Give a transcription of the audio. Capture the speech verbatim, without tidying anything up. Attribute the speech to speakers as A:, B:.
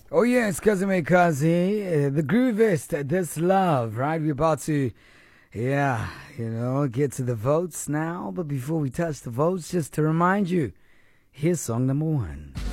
A: Oh yes, Kazime Kazi, uh, the Groovist, This Love, right? We're about to, yeah, you know, get to the votes now. But before we touch the votes, just to remind you, here's song number one.